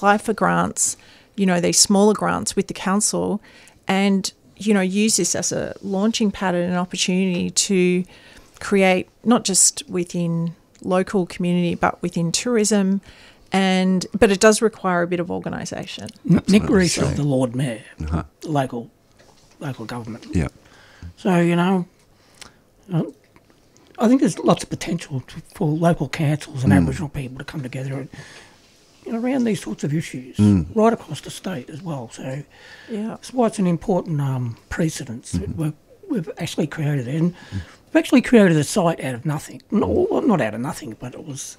apply for grants, these smaller grants with the council, and, use this as a launching pad and an opportunity to create not just within local community but within tourism, but it does require a bit of organisation. Nick Griswold, the Lord Mayor, local government. Yeah. So, I think there's lots of potential for local councils and Aboriginal people to come together around these sorts of issues, right across the state as well. So that's why it's an important precedence that we've actually created it. And we've actually created a site out of nothing. Not out of nothing, but it was...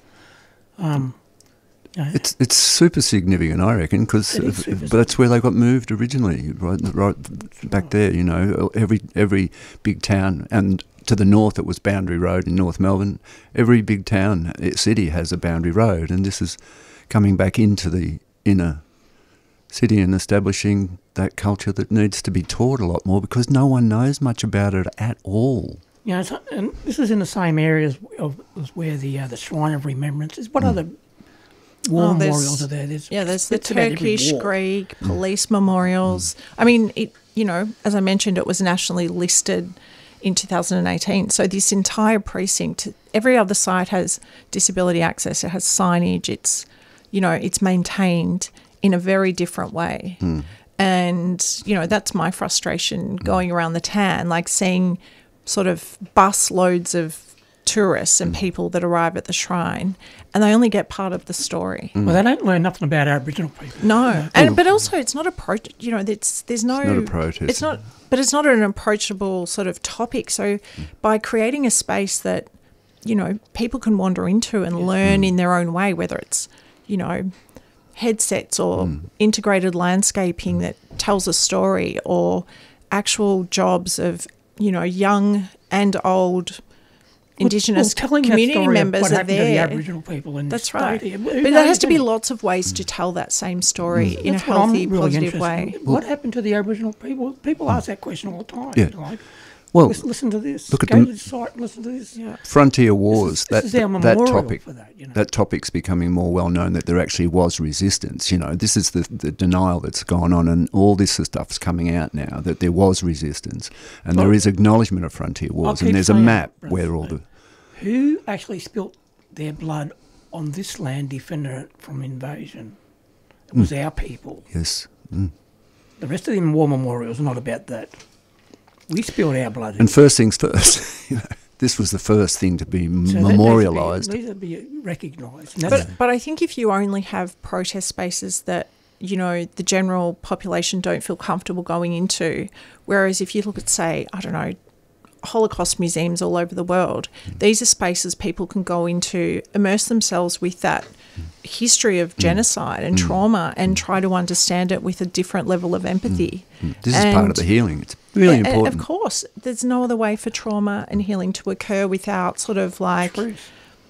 It's super significant, I reckon, because that's where they got moved originally, right back there. Every big town, and to the north it was Boundary Road in North Melbourne. Every big town, city has a boundary road, and this is coming back into the inner city and establishing that culture that needs to be taught a lot more because no one knows much about it at all. And this is in the same areas as where the Shrine of Remembrance is. What other war memorials are there? There's the Turkish, Greek, police memorials. I mean, as I mentioned, it was nationally listed in 2018. So this entire precinct, every other site has disability access. It has signage. It's maintained in a very different way. And, that's my frustration going around the town, like seeing sort of bus loads of tourists and people that arrive at the shrine, and they only get part of the story. Well, they don't learn nothing about Aboriginal people. No, but also it's not a protest. There's no. It's not a protest. It's not, but it's not an approachable sort of topic. So, by creating a space that people can wander into and learn in their own way, whether it's headsets or integrated landscaping that tells a story, or actual jobs of young and old Indigenous community members are there. The Aboriginal people in that's this right. state. But there has to be lots of ways to tell that same story in a healthy, positive way. What happened to the Aboriginal people? People ask that question all the time. Yeah. Well, listen to this. Look at Go to the site and listen to this. Yeah. Frontier Wars. This is our that memorial topic. for that. That topic's becoming more well known. That there actually was resistance. This is the denial that's gone on, and all this stuff's coming out now. That there was resistance, and there is acknowledgement of frontier wars, and there's a map where all the. Who actually spilt their blood on this land defending it from invasion? It was our people. Yes. The rest of them war memorials are not about that. We spilled our blood. And first things first, this was the first thing to be memorialised. These would be recognised. But I think if you only have protest spaces that, the general population don't feel comfortable going into, whereas if you look at, say, I don't know, Holocaust museums all over the world, these are spaces people can go into, immerse themselves with that history of genocide and trauma, and try to understand it with a different level of empathy. This is part of the healing. It's really important. Of course, there's no other way for trauma and healing to occur without sort of like... Truth.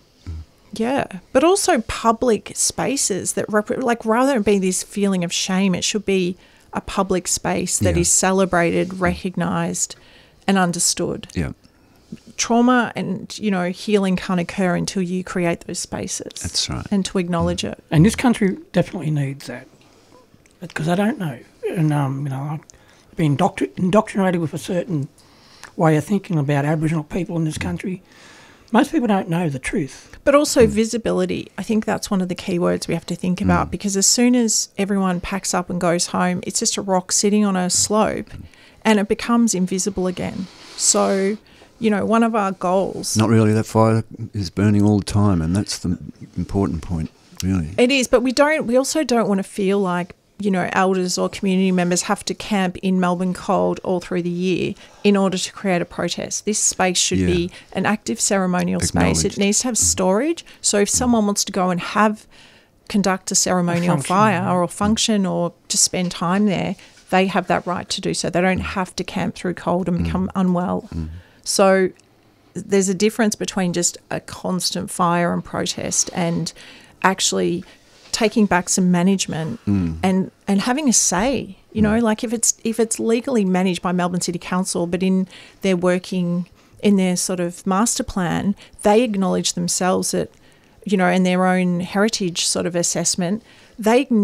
Yeah, but also public spaces that, rather than being this feeling of shame, it should be a public space that is celebrated, recognised and understood. Yeah. Trauma and, healing can't occur until you create those spaces. That's right. And to acknowledge it. And this country definitely needs that. Because I don't know. And, I've been indoctrinated with a certain way of thinking about Aboriginal people in this country. Most people don't know the truth. But also visibility. I think that's one of the key words we have to think about, because as soon as everyone packs up and goes home, it's just a rock sitting on a slope and it becomes invisible again. So, one of our goals... Not really. That fire is burning all the time, and that's the important point, really. It is, but we also don't want to feel like, elders or community members have to camp in Melbourne cold all through the year in order to create a protest. This space should be an active ceremonial space. It needs to have storage. So if someone wants to go and conduct a ceremonial fire or a function or to spend time there, they have that right to do so. They don't have to camp through cold and become unwell. So there's a difference between just a constant fire and protest and actually taking back some management and having a say. Like if it's legally managed by Melbourne City Council, but they're working in their sort of master plan, they acknowledge themselves that, in their own heritage sort of assessment, they